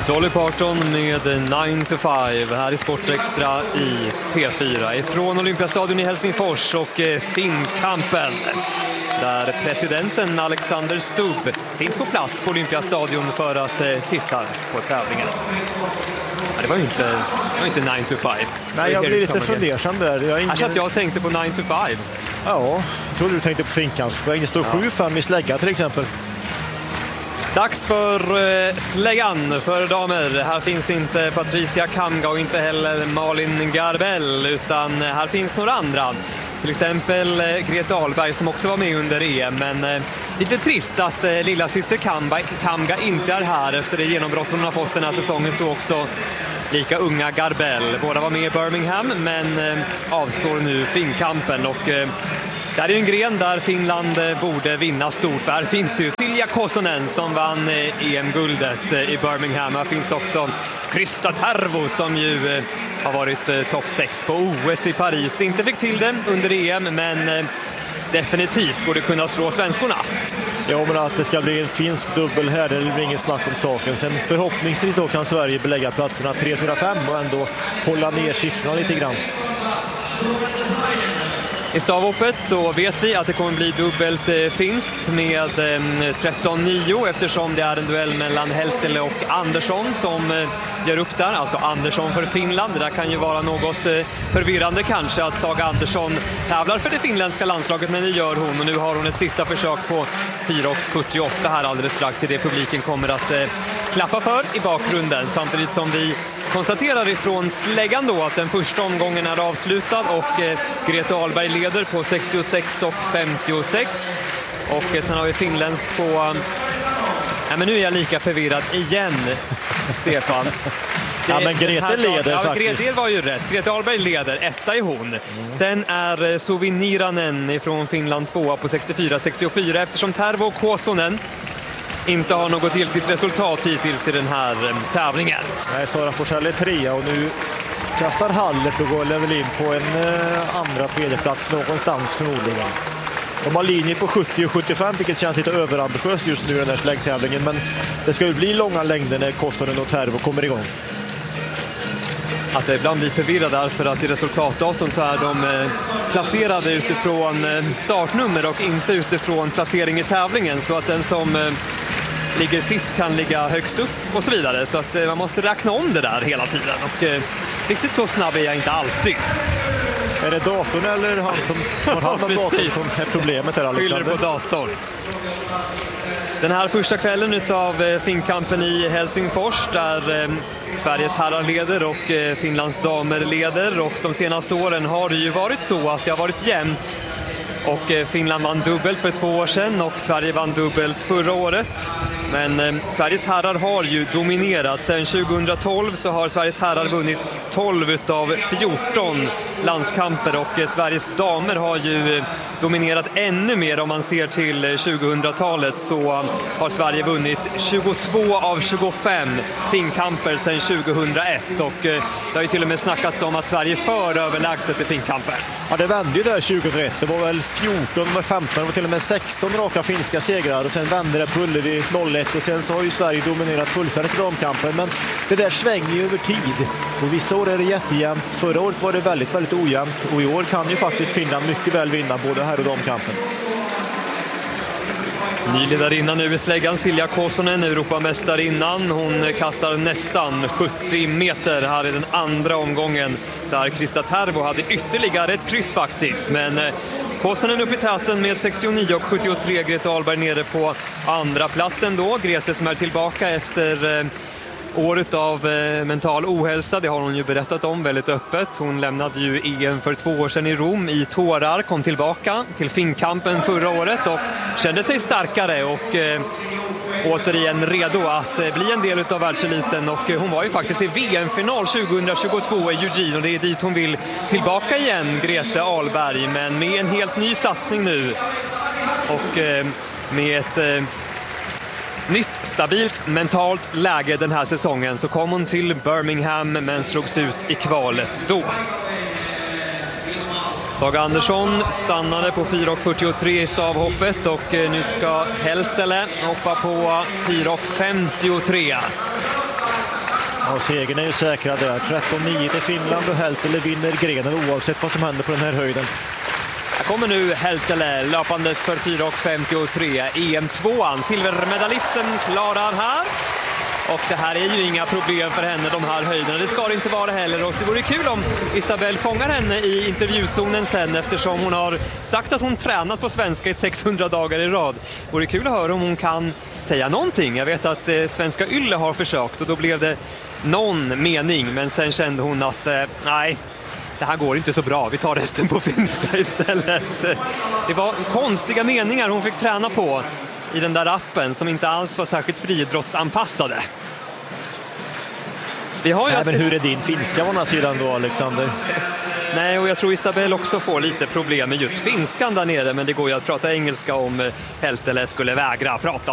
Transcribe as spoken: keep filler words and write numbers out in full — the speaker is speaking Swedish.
Dolly Parton med nine to five här i Sportextra i P fyra ifrån Olympiastadion i Helsingfors och Finnkampen där presidenten Alexander Stubb finns på plats på Olympiastadion för att titta på tävlingen. Ja, det var ju inte, det var inte nine to five. Nej, jag blir lite fundersam där. Jag, ingen... att jag tänkte på nine to five. Ja, jag trodde du tänkte på Finnkampen. Det står sju fem i slägga till exempel. Dags för eh, släggan för damer. Här finns inte Patricia Kamga och inte heller Malin Garbell, utan här finns några andra. Till exempel eh, Grete Ahlberg som också var med under E M. Men eh, lite trist att eh, lilla syster Kamga, Kamga inte är här efter det genombrott hon har fått den här säsongen. Så också lika unga Garbell. Båda var med i Birmingham men eh, avstår nu Finnkampen. Och eh, det här är en gren där Finland borde vinna stort. För här finns ju Silja Kosonen som vann E M-guldet i Birmingham. Här finns också Krista Tervo som ju har varit topp sex på O S i Paris. Inte fick till det under E M men definitivt borde kunna slå svenskorna. Ja, men att det ska bli en finsk dubbel här, det är inget snack om saken. Sen förhoppningsvis då kan Sverige belägga platserna tre fyra fem och ändå hålla ner siffrorna lite grann. I stavhoppet så vet vi att det kommer bli dubbelt eh, finskt med eh, tretton nio eftersom det är en duell mellan Heltele och Andersson som eh, gör upp där. Alltså Andersson för Finland. Det där kan ju vara något eh, förvirrande kanske att Saga Andersson tävlar för det finländska landslaget, men det gör hon. Och nu har hon ett sista försök på fyra fyrtioåtta här alldeles strax till det publiken kommer att eh, klappa för i bakgrunden. Samtidigt som vi konstaterar ifrån släggan då att den första omgången är avslutad och eh, Grete Ahlberg leder på sextiosex och femtiosex. Och eh, sen har vi finländskt på... Eh, nej, men nu är jag lika förvirrad igen, Stefan. Det, ja, men Grete leder ja, faktiskt. Grete var ju rätt. Grete Ahlberg leder, etta är hon. Mm. Sen är eh, Suvi Niranen från Finland tvåa på sextiofyra sextiofyra eftersom Tervo Kosonen inte har något giltigt resultat hittills i den här eh, tävlingen. Nej, Sara Forsell är trea och nu kastar Haller och går level in på en eh, andra tredje plats någonstans förmodligen. De har linje på sjuttio sjuttiofem, vilket känns lite överambitiöst just nu i den här släggtävlingen, men det ska ju bli långa längder när Kosonen och Tervo kommer igång. Att det ibland blir förvirrad därför att i resultatdatorn så är de eh, placerade utifrån eh, startnummer och inte utifrån placering i tävlingen, så att den som eh, ligger sist kan ligga högst upp och så vidare, så att eh, man måste räkna om det där hela tiden och eh, riktigt så snabb är jag inte alltid. Är det datorn eller han som har hand om datorn som är problemet här, Alexander? Skyller på datorn. Den här första kvällen utav Finnkampen i Helsingfors där eh, Sveriges herrar leder och eh, Finlands damer leder, och de senaste åren har det ju varit så att det har varit jämnt. Och eh, Finland vann dubbelt för två år sedan och Sverige vann dubbelt förra året. Men eh, Sveriges herrar har ju dominerat. Sedan tjugohundratolv så har Sveriges herrar vunnit tolv utav fjorton landskamper och eh, Sveriges damer har ju eh, dominerat ännu mer. Om man ser till eh, tjugohundratalet så eh, har Sverige vunnit tjugotvå av tjugofem Finnkamper sedan tjugohundraett, och eh, det har ju till och med snackats om att Sverige för överlägset i Finnkamper. Ja, det vände ju där tjugohundraett. Det var väl fjorton med femton, det var till och med sexton raka finska segrar och sen vände det på Ullevi noll ett och sen så har ju Sverige dominerat fullständigt i damkampen, men det där svänger ju över tid och vissa år är det jättejämnt. Förra året var det väldigt, väldigt ojämnt och i år kan ju faktiskt Finland mycket väl vinna både här och damkampen. Nyledarinnan nu i släggan, Silja Kosonen, Europamästarinnan. Hon kastar nästan sjuttio meter här i den andra omgången där Krista Tervo hade ytterligare ett kryss faktiskt. Men Kosonen upp i täten med sextionio och sjuttiotre, Grete Ahlberg nere på andra platsen då. Grete som är tillbaka efter eh, året av eh, mental ohälsa, det har hon ju berättat om väldigt öppet. Hon lämnade ju E M för två år sedan i Rom i tårar, kom tillbaka till Finnkampen förra året och kände sig starkare och eh, återigen redo att eh, bli en del av världseliten. Och eh, hon var ju faktiskt i V M-final tjugohundratjugotvå i Eugene och det är dit hon vill tillbaka igen, Grete Ahlberg, men med en helt ny satsning nu och eh, med ett eh, nytt stabilt mentalt läge den här säsongen så kom hon till Birmingham men slogs ut i kvalet då. Saga Andersson stannade på fyra fyrtiotre i stavhoppet och nu ska Heltele hoppa på fyra femtiotre. Och segern är ju säkrad där. tretton nio till Finland och Heltele vinner grenen oavsett vad som händer på den här höjden. Här kommer nu Heltele löpandes för fyra femtiotre. E M tvåan, silvermedalisten klarar här. Och det här är ju inga problem för henne, de här höjderna. Det ska det inte vara heller. Och det vore kul om Isabelle fångar henne i intervjuzonen sen, eftersom hon har sagt att hon tränat på svenska i sexhundra dagar i rad. Det vore kul att höra om hon kan säga någonting. Jag vet att eh, svenska Ylle har försökt och då blev det någon mening. Men sen kände hon att eh, nej, det här går inte så bra. Vi tar resten på finska istället. Det var konstiga meningar hon fick träna på i den där appen som inte alls var särskilt friidrottsanpassade. Vi har ju Nej, men hur är din finska på den här sidan då, Alexander? Nej, och jag tror Isabelle också får lite problem med just finskan där nere, men det går ju att prata engelska om Heltele skulle vägra prata